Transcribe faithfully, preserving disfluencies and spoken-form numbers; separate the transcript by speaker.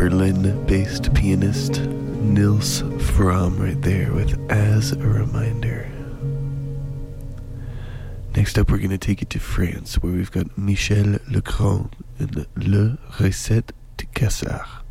Speaker 1: Berlin-based pianist Nils Fromm right there with As a Reminder. Next up, we're going to take it to France, where we've got Michel Legrand and Le Recette de Cassard.